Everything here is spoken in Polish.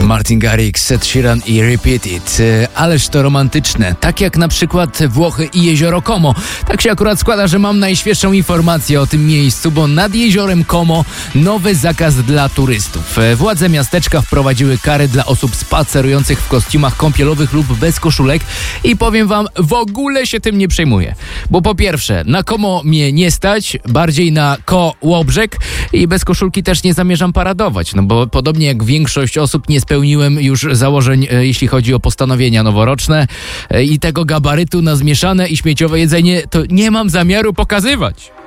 Martin Garrix, Ed Sheeran i Repeat It. Ależ to romantyczne. Tak jak na przykład Włochy i jezioro Como. Tak się akurat składa, że mam najświeższą informację o tym miejscu, bo nad jeziorem Como nowy zakaz dla turystów. Władze miasteczka wprowadziły kary dla osób spacerujących w kostiumach kąpielowych lub bez koszulek i powiem wam, w ogóle się tym nie przejmuję. Bo po pierwsze, na Como mnie nie stać, bardziej na Kołobrzeg i bez koszulki też nie zamierzam paradować, no bo podobnie jak większość osób nie spełniłem już założeń, jeśli chodzi o postanowienia noworoczne i tego gabarytu na zmieszane i śmieciowe jedzenie to nie mam zamiaru pokazywać.